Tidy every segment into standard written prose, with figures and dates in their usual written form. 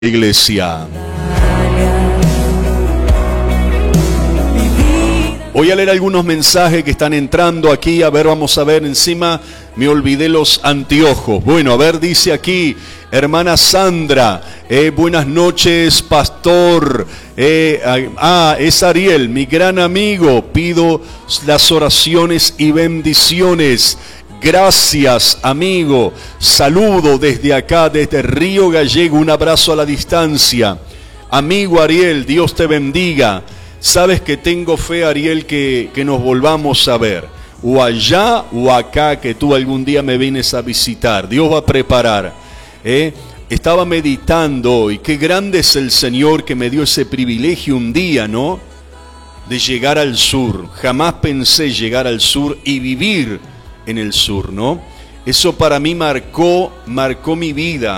Iglesia. Voy a leer algunos mensajes que están entrando aquí. A ver, vamos a ver encima. Me olvidé los anteojos. Bueno, a ver, dice aquí, hermana Sandra, buenas noches, pastor. Es Ariel, mi gran amigo. Pido las oraciones y bendiciones. Gracias, amigo. Saludo desde acá, desde Río Gallego. Un abrazo a la distancia. Amigo Ariel, Dios te bendiga. Sabes que tengo fe, Ariel, que nos volvamos a ver. O allá o acá, que tú algún día me vienes a visitar. Dios va a preparar. Estaba meditando hoy. Qué grande es el Señor que me dio ese privilegio un día, ¿no? De llegar al sur. Jamás pensé llegar al sur y vivir en el sur, ¿no? Eso para mí marcó mi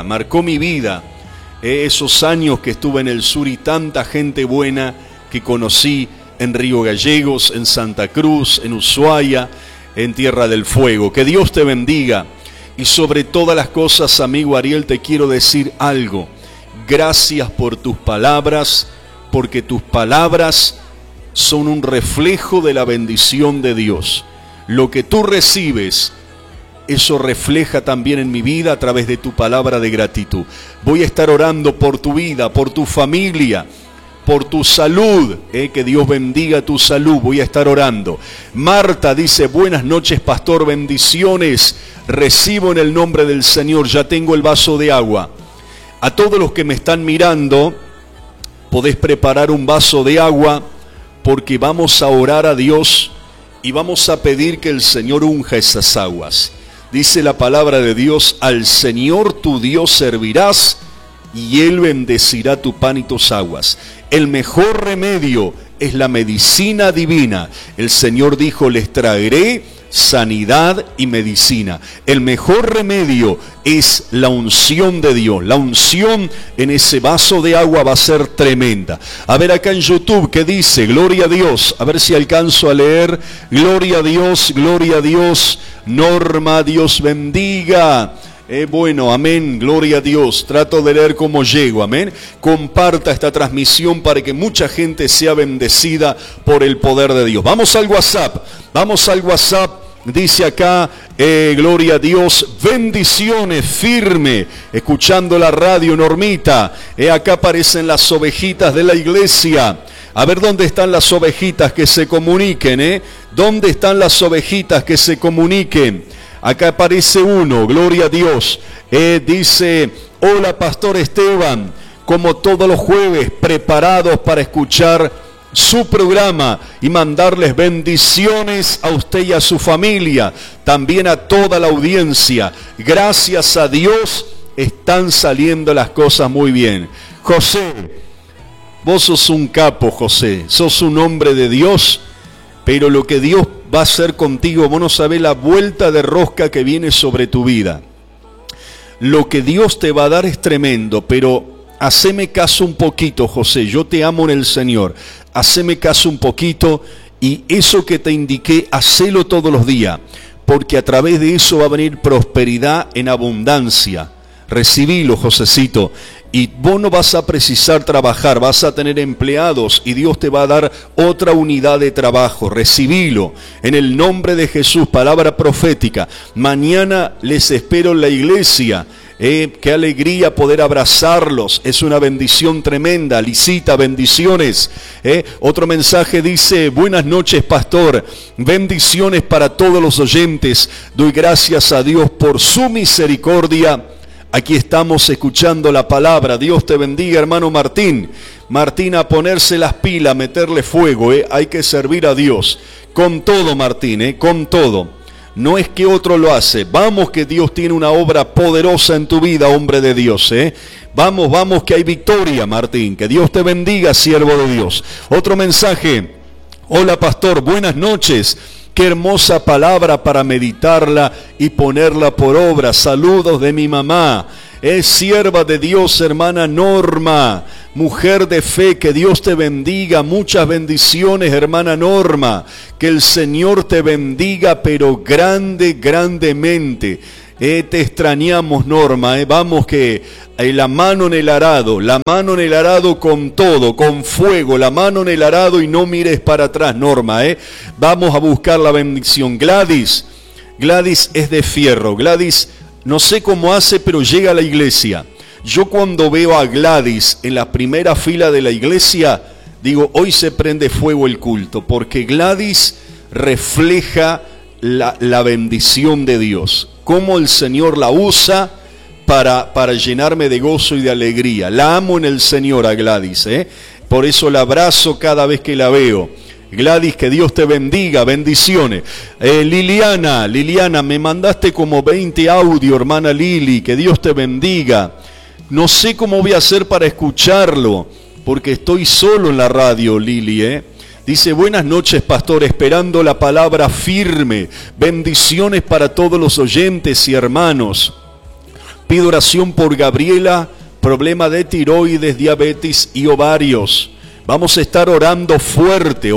vida, esos años que estuve en el sur y tanta gente buena que conocí en Río Gallegos, en Santa Cruz, en Ushuaia, en Tierra del Fuego. Que Dios te bendiga. Y sobre todas las cosas, amigo Ariel, te quiero decir algo. Gracias por tus palabras, porque tus palabras son un reflejo de la bendición de Dios. Lo que tú recibes, eso refleja también en mi vida a través de tu palabra de gratitud. Voy a estar orando por tu vida, por tu familia, por tu salud, que Dios bendiga tu salud. Voy a estar orando. Marta dice, buenas noches, pastor, bendiciones. Recibo en el nombre del Señor, ya tengo el vaso de agua. A todos los que me están mirando, podés preparar un vaso de agua, porque vamos a orar a Dios y vamos a pedir que el Señor unja esas aguas. Dice la palabra de Dios, al Señor tu Dios servirás y Él bendecirá tu pan y tus aguas. El mejor remedio es la medicina divina. El Señor dijo, les traeré sanidad y medicina. El mejor remedio es la unción de Dios. La unción en ese vaso de agua va a ser tremenda. A ver acá en YouTube, ¿qué dice? Gloria a Dios. A ver si alcanzo a leer. Gloria a Dios, gloria a Dios. Norma, Dios bendiga. Bueno, amén, gloria a Dios. Trato de leer como llego, amén. Comparta esta transmisión para que mucha gente sea bendecida por el poder de Dios. Vamos al WhatsApp. Dice acá, gloria a Dios, bendiciones, firme, escuchando la radio, Normita. Acá aparecen las ovejitas de la iglesia. A ver, ¿dónde están las ovejitas que se comuniquen? ¿Dónde están las ovejitas que se comuniquen? Acá aparece uno, gloria a Dios. Dice, hola, pastor Esteban, como todos los jueves, preparados para escuchar su programa y mandarles bendiciones a usted y a su familia, también a toda la audiencia. Gracias a Dios están saliendo las cosas muy bien. José, vos sos un capo, José, sos un hombre de Dios, pero lo que Dios va a hacer contigo, vos no sabés la vuelta de rosca que viene sobre tu vida. Lo que Dios te va a dar es tremendo, pero haceme caso un poquito, José, yo te amo en el Señor. Haceme caso un poquito y eso que te indiqué, hacelo todos los días, porque a través de eso va a venir prosperidad en abundancia. Recibilo, Josecito, y vos no vas a precisar trabajar, vas a tener empleados y Dios te va a dar otra unidad de trabajo. Recibilo en el nombre de Jesús, palabra profética. Mañana les espero en la iglesia. Qué alegría poder abrazarlos, es una bendición tremenda. Lisita, bendiciones. Otro mensaje dice, buenas noches, pastor, bendiciones para todos los oyentes, doy gracias a Dios por su misericordia. Aquí estamos escuchando la palabra. Dios te bendiga, hermano Martín. Martín, a ponerse las pilas, meterle fuego, hay que servir a Dios con todo, Martín, con todo. No es que otro lo hace. Vamos, que Dios tiene una obra poderosa en tu vida, hombre de Dios. Vamos, que hay victoria, Martín. Que Dios te bendiga, siervo de Dios. Otro mensaje. Hola, pastor, buenas noches. Qué hermosa palabra para meditarla y ponerla por obra. Saludos de mi mamá. Es sierva de Dios, hermana Norma, mujer de fe, que Dios te bendiga, muchas bendiciones, hermana Norma, que el Señor te bendiga, pero grandemente. Te extrañamos, Norma. Vamos que la mano en el arado con todo, con fuego, la mano en el arado y no mires para atrás, Norma. Vamos a buscar la bendición. Gladys es de fierro. Gladys, no sé cómo hace, pero llega a la iglesia. Yo cuando veo a Gladys en la primera fila de la iglesia, digo, hoy se prende fuego el culto, porque Gladys refleja la bendición de Dios. Cómo el Señor la usa para llenarme de gozo y de alegría. La amo en el Señor a Gladys, por eso la abrazo cada vez que la veo. Gladys, que Dios te bendiga, bendiciones. Liliana, me mandaste como 20 audio, hermana Lili, que Dios te bendiga. No sé cómo voy a hacer para escucharlo, porque estoy solo en la radio, Lili, Dice, buenas noches, pastor, esperando la palabra firme. Bendiciones para todos los oyentes y hermanos. Pido oración por Gabriela, problema de tiroides, diabetes y ovarios. Vamos a estar orando fuerte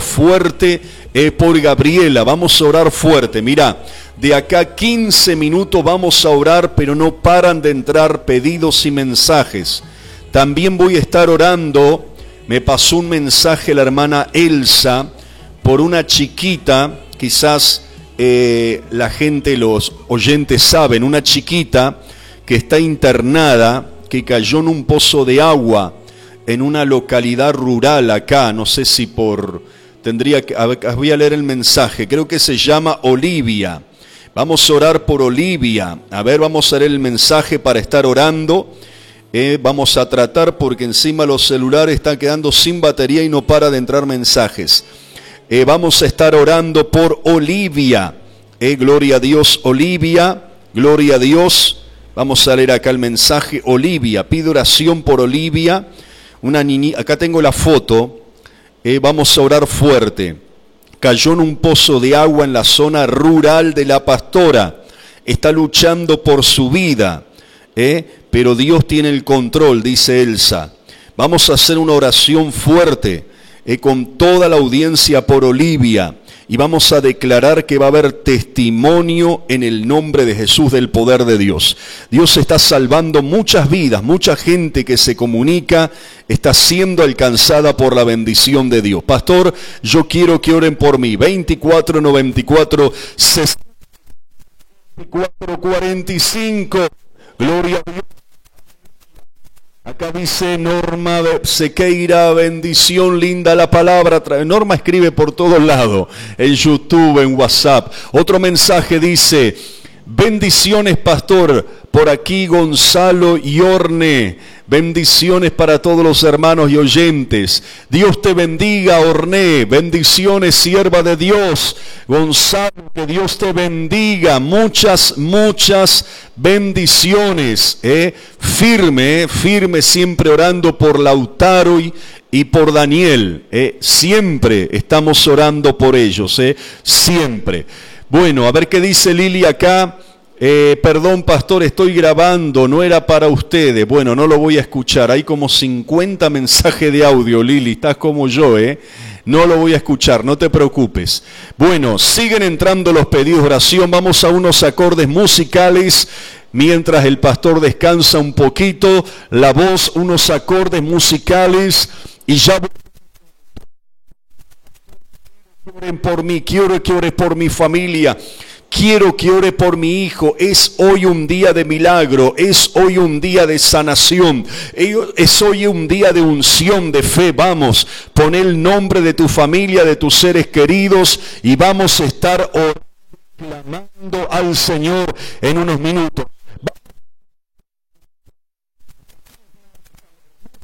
por Gabriela. Vamos a orar fuerte. Mira, de acá 15 minutos vamos a orar, pero no paran de entrar pedidos y mensajes. También voy a estar orando. Me pasó un mensaje la hermana Elsa por una chiquita, quizás la gente, los oyentes saben, una chiquita que está internada, que cayó en un pozo de agua en una localidad rural acá, no sé si voy a leer el mensaje, creo que se llama Olivia. Vamos a orar por Olivia. A ver, vamos a leer el mensaje para estar orando. Vamos a tratar porque encima los celulares están quedando sin batería y no para de entrar mensajes. Vamos a estar orando por Olivia. Gloria a Dios, Olivia. Gloria a Dios. Vamos a leer acá el mensaje. Olivia, pido oración por Olivia. Una niña, acá tengo la foto. Vamos a orar fuerte. Cayó en un pozo de agua en la zona rural de La Pastora. Está luchando por su vida. Pero Dios tiene el control, dice Elsa. Vamos a hacer una oración fuerte con toda la audiencia por Olivia y vamos a declarar que va a haber testimonio en el nombre de Jesús del poder de Dios. Dios está salvando muchas vidas, mucha gente que se comunica está siendo alcanzada por la bendición de Dios. Pastor, yo quiero que oren por mí. 2494 6445. Gloria a Dios. Acá dice Norma Sequeira, bendición, linda la palabra. Norma escribe por todos lados, en YouTube, en WhatsApp. Otro mensaje dice, bendiciones, pastor, por aquí Gonzalo Yorne. Bendiciones para todos los hermanos y oyentes. Dios te bendiga, Orné. Bendiciones, sierva de Dios. Gonzalo, que Dios te bendiga. Muchas bendiciones. Firme siempre orando por Lautaro y por Daniel. Siempre estamos orando por ellos. Siempre. Bueno, a ver qué dice Lili acá. Perdón, pastor, estoy grabando, no era para ustedes. Bueno, no lo voy a escuchar. Hay como 50 mensajes de audio, Lili, estás como yo, No lo voy a escuchar, no te preocupes. Bueno, siguen entrando los pedidos de oración. Vamos a unos acordes musicales. Mientras el pastor descansa un poquito, la voz, unos acordes musicales. Y ya... Oren por mí, quiero que ore por mi familia. Quiero que ore por mi hijo. Es hoy un día de milagro. Es hoy un día de sanación. Es hoy un día de unción, de fe. Vamos, pon el nombre de tu familia, de tus seres queridos y vamos a estar orando, clamando al Señor en unos minutos.